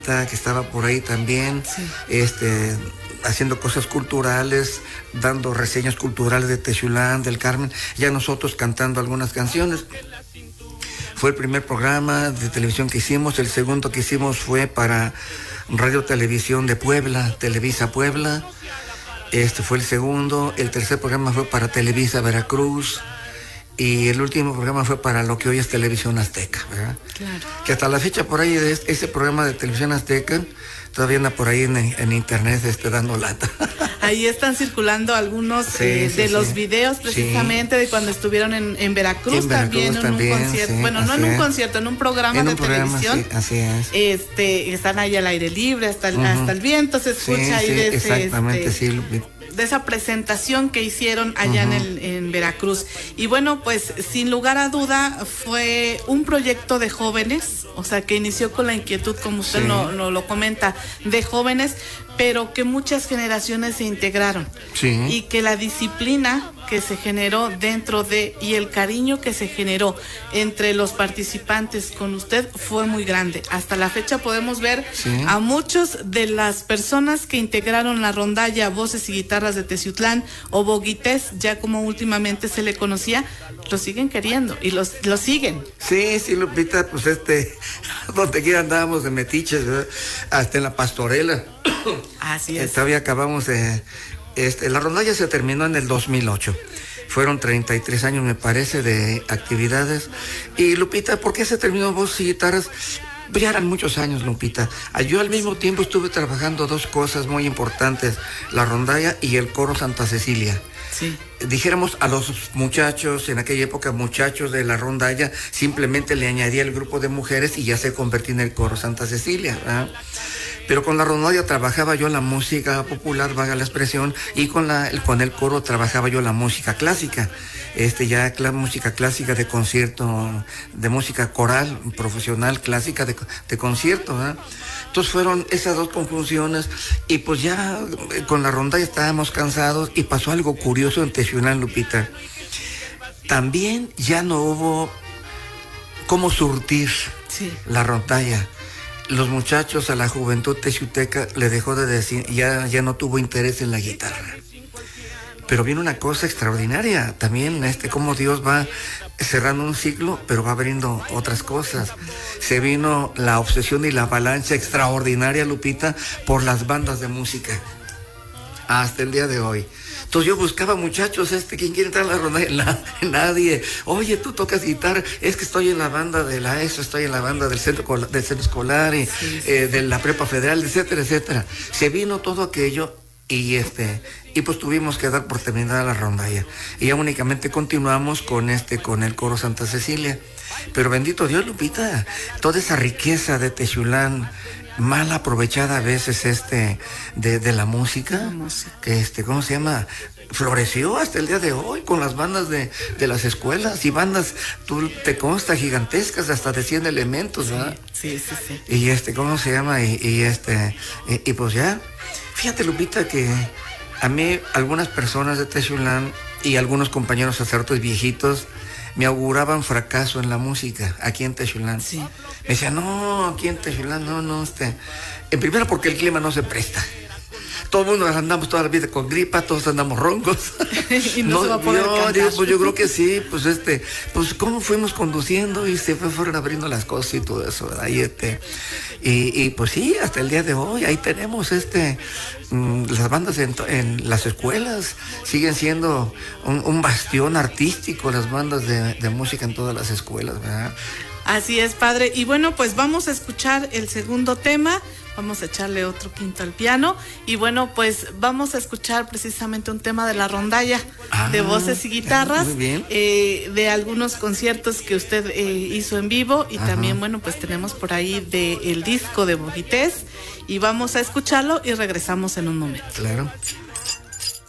que estaba por ahí también, haciendo cosas culturales, dando reseñas culturales de Texulán, del Carmen, ya nosotros cantando algunas canciones. Fue el primer programa de televisión que hicimos. El segundo que hicimos fue para Radio Televisión de Puebla, Televisa Puebla. Fue el segundo. El tercer programa fue para Televisa Veracruz. Y el último programa fue para lo que hoy es Televisión Azteca, ¿verdad? Claro. Que hasta la fecha por ahí de ese programa de Televisión Azteca todavía anda por ahí en internet dando lata. Ahí están circulando algunos los videos precisamente de cuando estuvieron en Veracruz, también en un concierto. Bueno, no en un concierto, en un programa de televisión. Sí, así es. Están ahí al aire libre, hasta el viento se escucha ahí de de esa presentación que hicieron allá en Veracruz. Y bueno, pues sin lugar a duda fue un proyecto de jóvenes, o sea, que inició con la inquietud, como usted no lo comenta, de jóvenes, pero que muchas generaciones se integraron. Sí. Y que la disciplina que se generó dentro y el cariño que se generó entre los participantes con usted fue muy grande. Hasta la fecha podemos ver a muchos de las personas que integraron la rondalla Voces y Guitarras de Teciutlán, o Boguités, ya como últimamente se le conocía, lo siguen queriendo y lo siguen. Sí, Lupita, pues donde quiera andábamos de metiches, ¿verdad? Hasta en la pastorela. Así es. Todavía acabamos de... la rondalla se terminó en el 2008. Fueron 33 años, me parece, de actividades. Y Lupita, ¿por qué se terminó Voces y Guitarras? Ya eran muchos años, Lupita. Yo al mismo tiempo estuve trabajando dos cosas muy importantes, la rondalla y el coro Santa Cecilia. Sí. Dijéramos a los muchachos, en aquella época muchachos de la rondalla, simplemente le añadía el grupo de mujeres y ya se convertía en el coro Santa Cecilia, ¿verdad? Pero con la rondalla trabajaba yo la música popular, valga la expresión, y con el coro trabajaba yo la música clásica. La música clásica de concierto, de música coral, profesional, clásica de concierto, ¿verdad? Entonces fueron esas dos conjunciones, y pues ya con la rondalla estábamos cansados, y pasó algo curioso en Teciutlán, Lupita. También ya no hubo cómo surtir la rondalla. Los muchachos, a la juventud teciuteca le dejó de decir, ya no tuvo interés en la guitarra. Pero viene una cosa extraordinaria también, cómo Dios va cerrando un ciclo, pero va abriendo otras cosas. Se vino la obsesión y la avalancha extraordinaria, Lupita, por las bandas de música. Hasta el día de hoy. Entonces yo buscaba muchachos, ¿quién quiere entrar a la rondalla? Nadie. Oye, tú tocas guitarra, es que estoy en la banda de la ESO, estoy en la banda del centro escolar y de la prepa federal, etcétera, etcétera. Se vino todo aquello y pues tuvimos que dar por terminada la rondalla. Y ya únicamente continuamos con el coro Santa Cecilia. Pero bendito Dios, Lupita, toda esa riqueza de Teciutlán, mal aprovechada a veces de la música, que ¿cómo se llama? Floreció hasta el día de hoy con las bandas de las escuelas, y bandas, tú te consta, gigantescas, hasta de 100 elementos, ¿verdad? Sí. Y ¿cómo se llama? Y pues ya, fíjate, Lupita, que a mí algunas personas de Teciutlán y algunos compañeros sacerdotes viejitos me auguraban fracaso en la música aquí en Teciutlán. Sí. Me decían, no, aquí en Teciutlán, no, en primero porque el clima no se presta. Todo el mundo andamos toda la vida con gripa, todos andamos roncos. Y no se va a poder cantar. Pues yo creo que sí, pues cómo fuimos conduciendo y se fueron abriendo las cosas y todo eso, ¿verdad? Y pues sí, hasta el día de hoy, ahí tenemos las bandas en las escuelas, siguen siendo un bastión artístico, las bandas de música en todas las escuelas, ¿verdad? Así es, padre. Y bueno, pues vamos a escuchar el segundo tema. Vamos a echarle otro quinto al piano. Y bueno, pues vamos a escuchar precisamente un tema de la rondalla de Voces y Guitarras. Muy bien. De algunos conciertos que usted hizo en vivo. Y también, bueno, pues tenemos por ahí del disco de Boguités. Y vamos a escucharlo y regresamos en un momento. Claro.